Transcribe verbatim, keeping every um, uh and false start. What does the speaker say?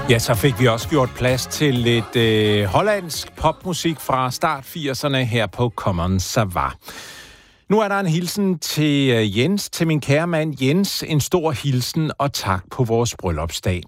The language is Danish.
Ja, så fik vi også gjort plads til lidt øh, hollandsk popmusik fra start firserne her på Common Savar. Nu er der en hilsen til Jens, til min kære mand Jens. En stor hilsen og tak på vores bryllupsdag.